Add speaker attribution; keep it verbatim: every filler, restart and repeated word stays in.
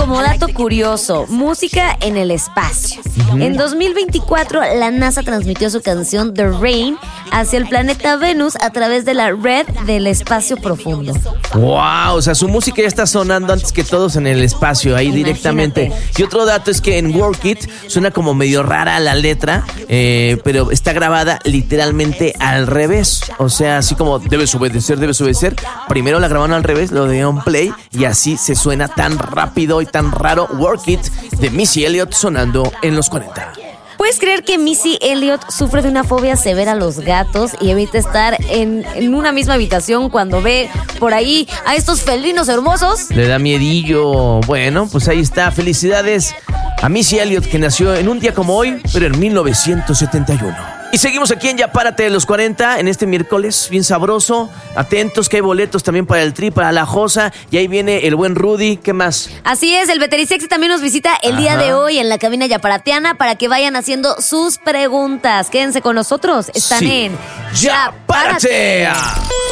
Speaker 1: como dato curioso, música en el espacio. Uh-huh. En dos mil veinticuatro, la NASA transmitió su canción The Rain hacia el planeta Venus a través de la red del espacio profundo.
Speaker 2: ¡Wow! O sea, su música ya está sonando antes que todos en el espacio, ahí Imagínate. directamente. Y otro dato es que en Work It suena como medio rara la letra, eh, pero está grabada literalmente al revés. O sea, así como debes obedecer, debes obedecer. Primero la grabaron al revés, lo dieron play y así se suena tan rápido y tan raro. Work It de Missy Elliott sonando en los cuarenta.
Speaker 1: ¿Puedes creer que Missy Elliott sufre de una fobia severa a los gatos y evita estar en, en una misma habitación cuando ve por ahí a estos felinos hermosos?
Speaker 2: Le da miedillo. Bueno, pues ahí está. Felicidades a Missy Elliott, que nació en un día como hoy, pero en mil novecientos setenta y uno. Y seguimos aquí en Ya Párate de los cuarenta, en este miércoles bien sabroso. Atentos que hay boletos también para el Tri, para la Josa. Y ahí viene el buen Rudy. ¿Qué más?
Speaker 1: Así es, el Veterisexy también nos visita el Ajá. día de hoy en la cabina yaparateana para que vayan haciendo sus preguntas. Quédense con nosotros. Están
Speaker 2: sí.
Speaker 1: en
Speaker 2: Ya Párate.